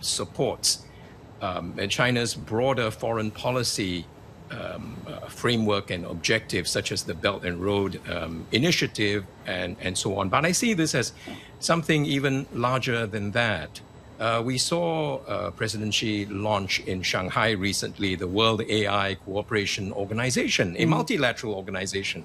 supports China's broader foreign policy framework and objectives, such as the Belt and Road Initiative and so on. But I see this as something even larger than that. We saw President Xi launch in Shanghai recently the World AI Cooperation Organization, a multilateral organization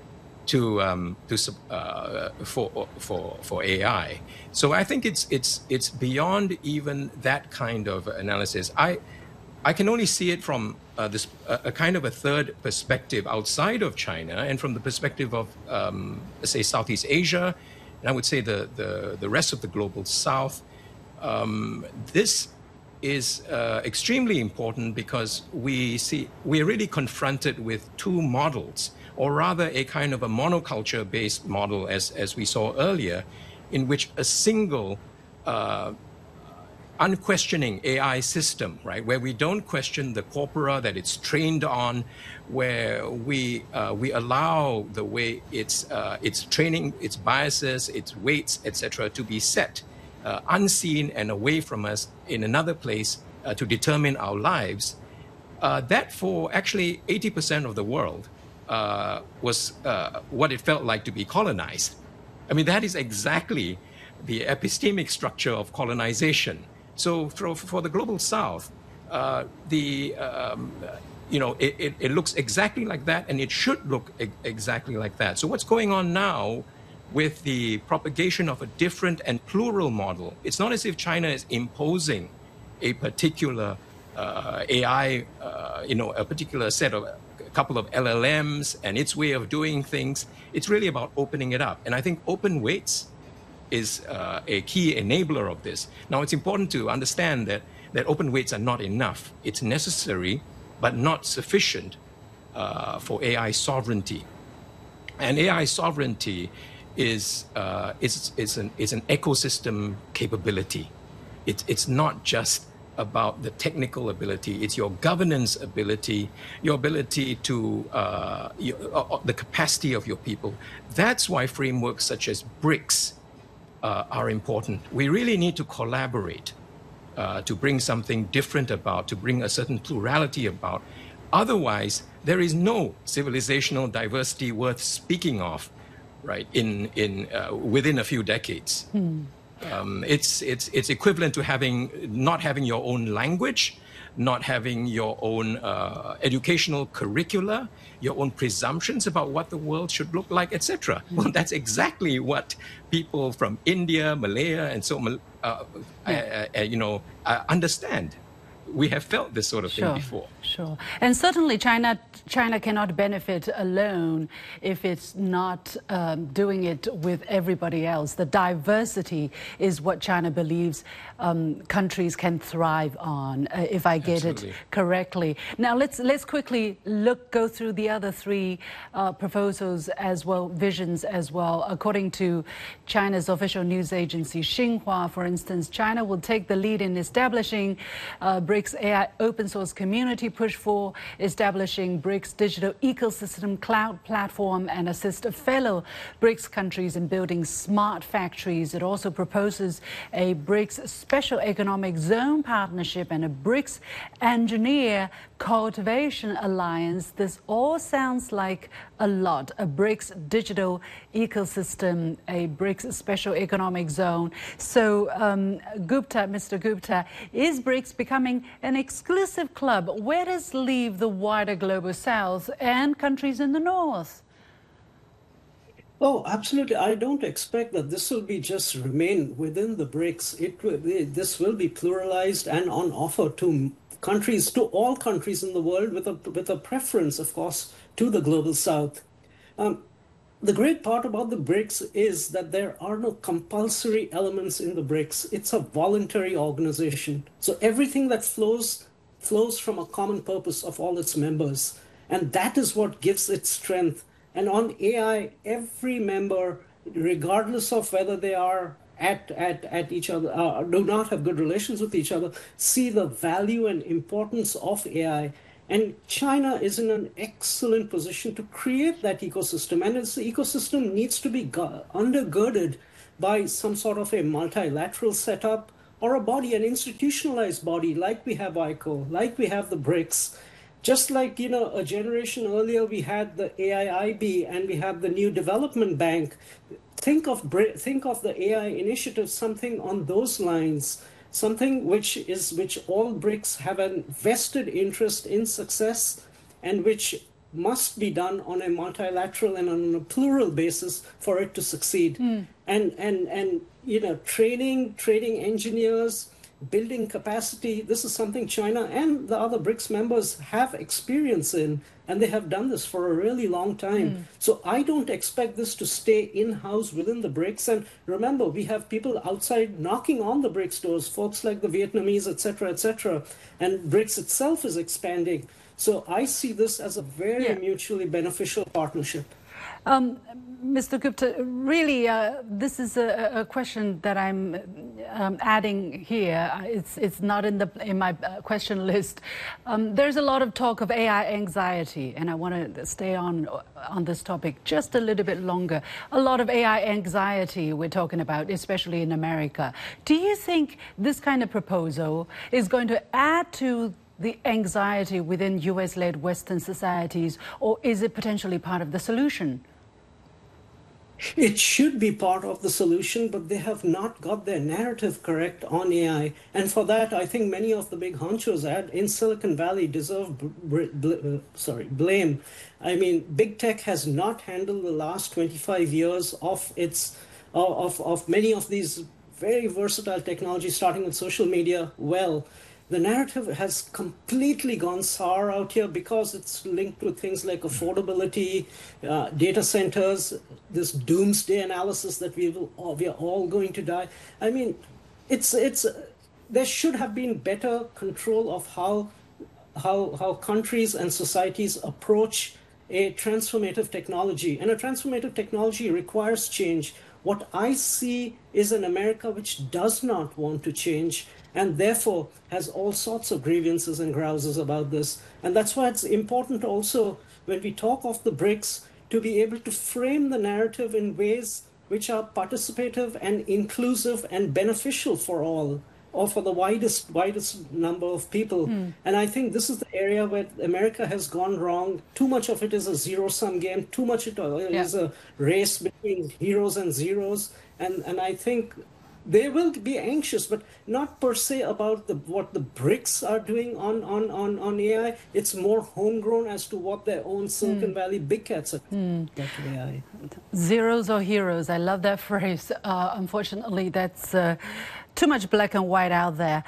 for AI. So I think it's beyond even that kind of analysis. I can only see it from a kind of a third perspective outside of China and from the perspective of, say, Southeast Asia, and I would say the rest of the global South. This is extremely important because we're really confronted with two models, or rather a kind of a monoculture-based model, as we saw earlier, in which a single unquestioning AI system, right, where we don't question the corpora that it's trained on, where we allow the way its training, its biases, its weights, etc., to be set unseen and away from us in another place to determine our lives. That for actually 80% of the world was what it felt like to be colonized. I mean, that is exactly the epistemic structure of colonization. So for the global South, it looks exactly like that, and it should look exactly like that. So what's going on now with the propagation of a different and plural model? It's not as if China is imposing a particular AI, a particular set of a couple of LLMs and its way of doing things. It's really about opening it up. And I think open weights is a key enabler of this. Now, it's important to understand that open weights are not enough. It's necessary, but not sufficient for AI sovereignty. And AI sovereignty is an ecosystem capability. It's not just about the technical ability. It's your governance ability, your ability to the capacity of your people. That's why frameworks such as BRICS are important. We really need to collaborate to bring something different about, to bring a certain plurality about. Otherwise, there is no civilizational diversity worth speaking of, right? Within a few decades, it's equivalent to not having your own language, not having your own educational curricula, your own presumptions about what the world should look like, etc. Well, that's exactly what people from India, Malaya, and so understand. We have felt this sort of thing before. Sure. And certainly China cannot benefit alone if it's not doing it with everybody else. The diversity is what China believes countries can thrive on, if I get it correctly. Now, let's quickly go through the other three proposals as well, visions as well. According to China's official news agency, Xinhua, for instance, China will take the lead in establishing BRICS AI open source community, push for establishing BRICS digital ecosystem cloud platform, and assist fellow BRICS countries in building smart factories. It also proposes a BRICS special economic zone partnership and a BRICS engineer cultivation alliance. This all sounds like a lot. A BRICS digital ecosystem, a BRICS special economic zone. So, Mr. Gupta, is BRICS becoming an exclusive club? Where does this leave the wider global South and countries in the North? Oh, absolutely. I don't expect that this will be just remain within the BRICS. This will be pluralized and on offer to countries, to all countries in the world, with a preference, of course, to the global South. The great part about the BRICS is that there are no compulsory elements in the BRICS. It's a voluntary organization. So everything that flows from a common purpose of all its members. And that is what gives it strength. And on AI, every member, regardless of whether they are at each other, do not have good relations with each other, see the value and importance of AI. And China is in an excellent position to create that ecosystem. And its ecosystem needs to be undergirded by some sort of a multilateral setup or a body, an institutionalized body, like we have ICO, like we have the BRICS. Just like, a generation earlier, we had the AIIB and we have the New Development Bank. Think of the AI initiative, something on those lines, something which all BRICS have a vested interest in success, and which must be done on a multilateral and on a plural basis for it to succeed. And training engineers, building capacity. This is something China and the other BRICS members have experience in, and they have done this for a really long time. So I don't expect this to stay in-house within the BRICS. And remember, we have people outside knocking on the BRICS doors, folks like the Vietnamese, et cetera, and BRICS itself is expanding. So I see this as a very mutually beneficial partnership. Mr. Gupta, really, this is a question that I'm adding here. It's not in my question list. There's a lot of talk of AI anxiety, and I want to stay on this topic just a little bit longer. A lot of AI anxiety we're talking about, especially in America. Do you think this kind of proposal is going to add to the anxiety within US-led Western societies, or is it potentially part of the solution? It should be part of the solution, but they have not got their narrative correct on AI. And for that, I think many of the big honchos in Silicon Valley deserve blame. I mean, big tech has not handled the last 25 years of many of these very versatile technologies, starting with social media, well. The narrative has completely gone sour out here because it's linked with things like affordability, data centers, this doomsday analysis that we are all going to die. I mean, there should have been better control of how countries and societies approach a transformative technology. And a transformative technology requires change. What I see is an America which does not want to change, and therefore has all sorts of grievances and grouses about this. And that's why it's important also, when we talk of the BRICS, to be able to frame the narrative in ways which are participative and inclusive and beneficial for all, or for the widest number of people. And I think this is the area where America has gone wrong. Too much of it is a zero-sum game. Too much of it is a race between heroes and zeros. And I think they will be anxious, but not per se about what the BRICS are doing on AI. It's more homegrown as to what their own Silicon Valley big cats are doing to AI. Zeros or heroes, I love that phrase. Unfortunately, that's too much black and white out there.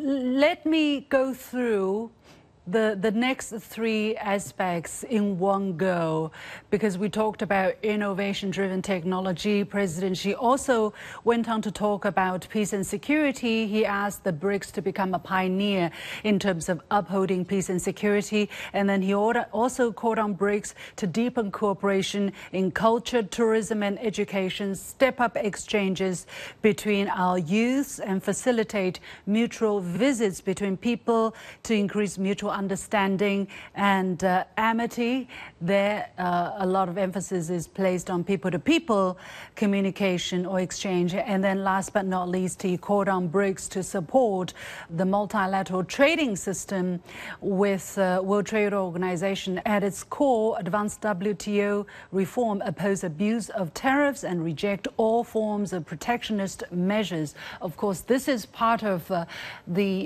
Let me go through the next three aspects in one go, because we talked about innovation-driven technology. President Xi also went on to talk about peace and security. He asked the BRICS to become a pioneer in terms of upholding peace and security. And then he also called on BRICS to deepen cooperation in culture, tourism, and education, step up exchanges between our youths, and facilitate mutual visits between people to increase mutual understanding and amity. There, a lot of emphasis is placed on people-to-people communication or exchange. And then last but not least, he called on BRICS to support the multilateral trading system with World Trade Organization. At its core, advanced WTO reform oppose abuse of tariffs and reject all forms of protectionist measures. Of course, this is part of the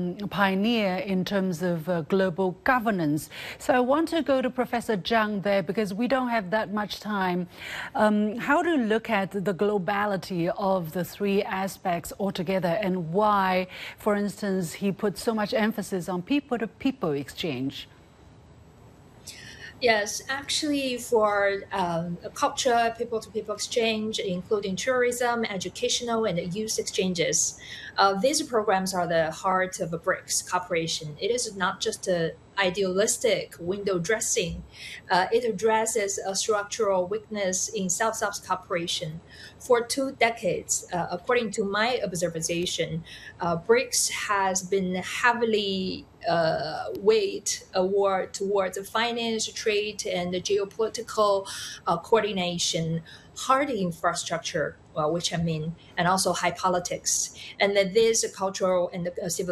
pioneer in terms of global governance. So I want to go to Professor Zhang there, because we don't have that much time. How to look at the globality of the three aspects altogether, and why, for instance, he put so much emphasis on people-to-people exchange? Yes, actually, for culture, people-to-people exchange, including tourism, educational, and youth exchanges, these programs are the heart of a BRICS cooperation. It is not just a idealistic window dressing. It addresses a structural weakness in South-South cooperation. For 2 decades, according to my observation, BRICS has been heavily weight towards finance, trade, and geopolitical coordination, hard infrastructure, which I mean, and also high politics. And that this cultural and civil